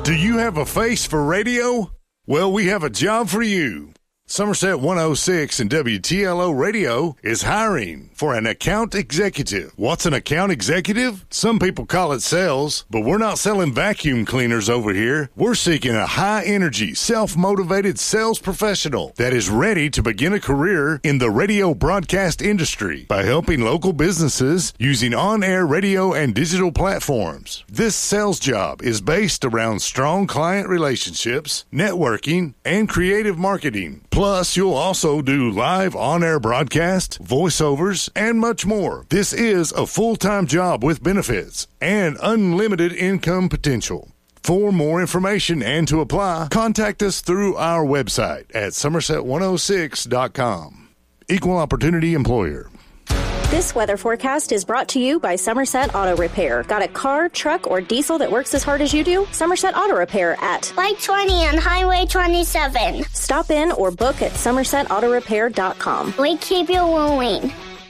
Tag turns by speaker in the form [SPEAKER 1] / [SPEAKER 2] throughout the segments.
[SPEAKER 1] Do you have a face for radio? Well, we have a job for you. Somerset 106 and WTLO Radio is hiring for an account executive. What's an account executive? Some people call it sales, but we're not selling vacuum cleaners over here. We're seeking a high-energy, self-motivated sales professional that is ready to begin a career in the radio broadcast industry by helping local businesses using on-air radio and digital platforms. This sales job is based around strong client relationships, networking, and creative marketing. Plus, you'll also do live on-air broadcasts, voiceovers, and much more. This is a full-time job with benefits and unlimited income potential. For more information and to apply, contact us through our website at somerset106.com. Equal Opportunity Employer.
[SPEAKER 2] This weather forecast is brought to you by Somerset Auto Repair. Got a car, truck, or diesel that works as hard as you do? Somerset Auto Repair at
[SPEAKER 3] Light 20 on Highway 27.
[SPEAKER 2] Stop in or book at somersetautorepair.com.
[SPEAKER 3] We keep you moving.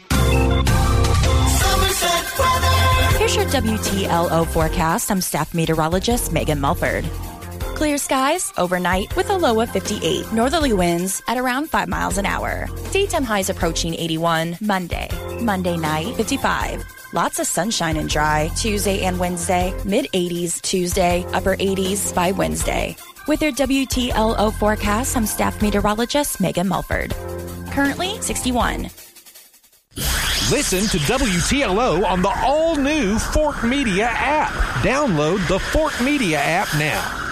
[SPEAKER 4] Here's your WTLO forecast. I'm staff meteorologist Megan Mulford. Clear skies overnight with a low of 58. Northerly winds at around 5 miles an hour. Daytime highs approaching 81 Monday. Monday night, 55. Lots of sunshine and dry Tuesday and Wednesday. Mid-80s Tuesday, upper 80s by Wednesday. With your WTLO forecast, I'm staff meteorologist Megan Mulford. Currently 61.
[SPEAKER 5] Listen to WTLO on the all-new Fort Media app. Download the Fort Media app now.